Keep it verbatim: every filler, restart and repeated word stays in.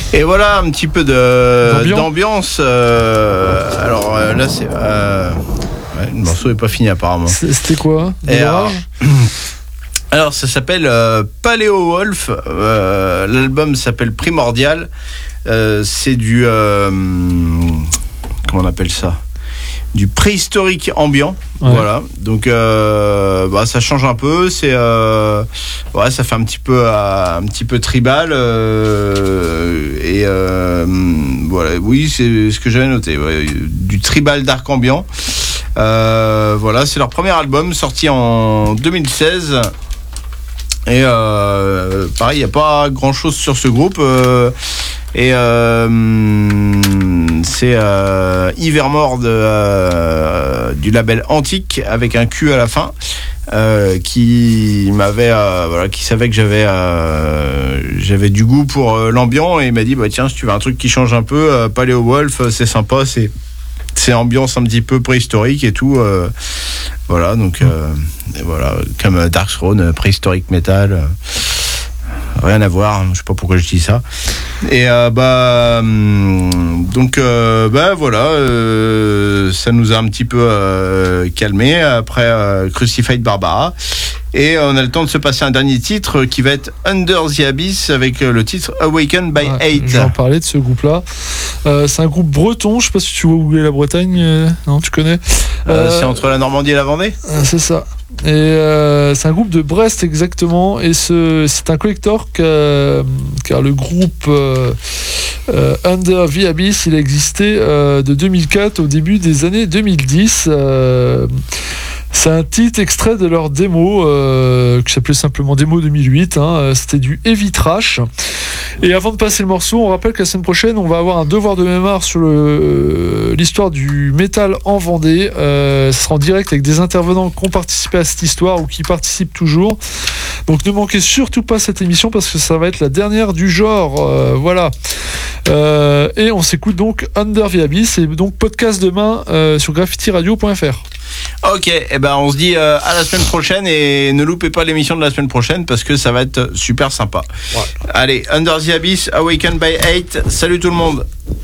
Et voilà un petit peu de D'ambiance, d'ambiance euh, alors euh, là c'est euh, ouais, le morceau est pas fini apparemment. C'était quoi? Et alors, alors ça s'appelle euh, Paleo Wolf, euh, l'album s'appelle Primordial, euh, c'est du euh, comment on appelle ça, du préhistorique ambiant. Ouais. Voilà, donc euh, bah, ça change un peu, c'est euh, ouais, ça fait un petit peu euh, un petit peu tribal euh, et euh, voilà, oui, c'est ce que j'avais noté, ouais, du tribal dark ambiant. Euh, voilà, c'est leur premier album sorti en deux mille seize. Et euh, pareil, il n'y a pas grand chose sur ce groupe. Euh, et euh, c'est euh, Evermore de, euh, du label Antique avec un Q à la fin, euh, qui m'avait, euh, voilà, qui savait que j'avais, euh, j'avais du goût pour euh, l'ambiant, et il m'a dit bah tiens, si tu veux un truc qui change un peu, euh, Paleo Wolf, c'est sympa, c'est c'est ambiance un petit peu préhistorique et tout, euh, voilà, donc euh, et voilà, comme Dark Throne, préhistorique metal, euh, rien à voir, je sais pas pourquoi je dis ça. Et euh, bah donc euh, bah voilà, euh, ça nous a un petit peu euh, calmé après euh, Crucified Barbara. Et on a le temps de se passer un dernier titre qui va être Under the Abyss avec le titre Awakened by ouais, Hate. Je vais en parler de ce groupe-là. Euh, c'est un groupe breton, je sais pas si tu vois où est la Bretagne. Euh, non, tu connais euh, euh, C'est entre la Normandie et la Vendée. euh, C'est ça. Et euh, c'est un groupe de Brest exactement. Et ce, c'est un collector car, car le groupe euh, euh, Under the Abyss, il a existé euh, de deux mille quatre au début des années deux mille dix. Euh, C'est un titre extrait de leur démo euh, qui s'appelait simplement Démo deux mille huit. Hein, c'était du heavy trash. Et avant de passer le morceau, on rappelle que la semaine prochaine, on va avoir un devoir de mémoire sur le, euh, l'histoire du métal en Vendée. Euh, ce sera en direct avec des intervenants qui ont participé à cette histoire ou qui participent toujours. Donc ne manquez surtout pas cette émission parce que ça va être la dernière du genre. Euh, voilà. Euh, et on s'écoute donc Under the Abyss. Et donc podcast demain euh, sur graffiti radio point f r. Ok, et eh ben on se dit euh, à la semaine prochaine, et ne loupez pas l'émission de la semaine prochaine parce que ça va être super sympa. Ouais. Allez, Under the Abyss, Awakened by Hate. Salut tout le monde.